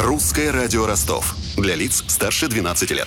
Русское радио Ростов. Для лиц старше 12 лет.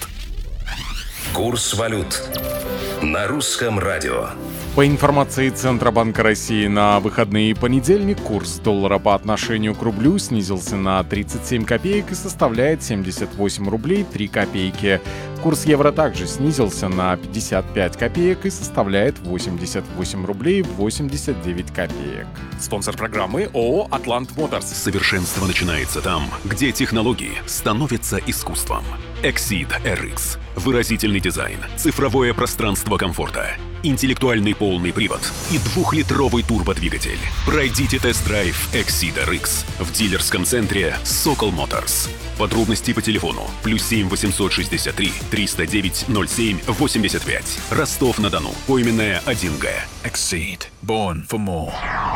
Курс валют на русском радио. По информации Центробанка России, на выходные и понедельник курс доллара по отношению к рублю снизился на 37 копеек и составляет 78 рублей 3 копейки. Курс евро также снизился на 55 копеек и составляет 88 рублей 89 копеек. Спонсор программы ООО «Атлант Моторс». Совершенство начинается там, где технологии становятся искусством. Exceed RX. Выразительный дизайн, цифровое пространство комфорта, интеллектуальный полный привод и 2-литровый турбодвигатель. Пройдите тест-драйв Exceed RX в дилерском центре Sokol Motors. Подробности по телефону +7 863 309 07 85. Ростов-на-Дону. Поименная 1Г. Exceed. Born for more.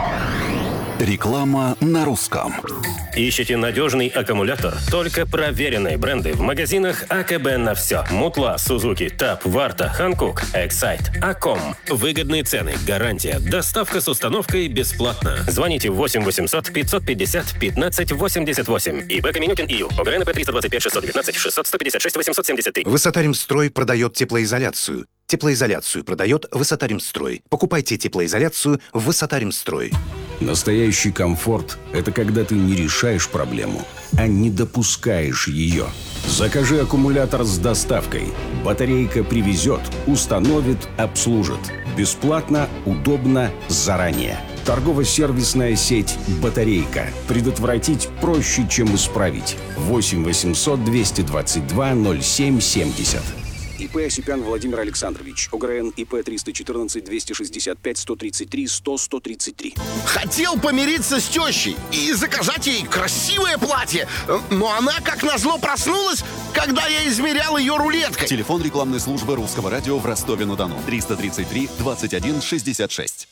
Реклама на русском. Ищете надежный аккумулятор? Только проверенные бренды в магазинах АКБ на все. Мутла, Сузуки, ТАП, Варта, Ханкук, Эксайт, Аком. Выгодные цены, гарантия, доставка с установкой бесплатно. Звоните 8 800 550 15 88. ИП Каменюкин ИЮ. ОГРНП 325 619 600 156 873. Высотаримстрой продает теплоизоляцию. Теплоизоляцию продает Высотаримстрой. Покупайте теплоизоляцию в Высотаримстрой. Настоящий комфорт – это когда ты не решаешь проблему, а не допускаешь ее. Закажи аккумулятор с доставкой. Батарейка привезет, установит, обслужит. Бесплатно, удобно, заранее. Торгово-сервисная сеть «Батарейка». Предотвратить проще, чем исправить. 8 800 222 07 70. ИП Осипян Владимир Александрович. ОГРН ИП 314 265 133 100 133. Хотел помириться с тещей и заказать ей красивое платье, но она, как назло, проснулась, когда я измерял ее рулеткой. Телефон рекламной службы Русского радио в Ростове-на-Дону. 333 21 66.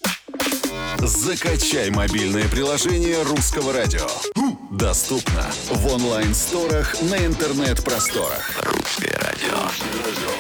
Закачай мобильное приложение Русского радио. Доступно в онлайн-сторах на интернет-просторах. Русское радио.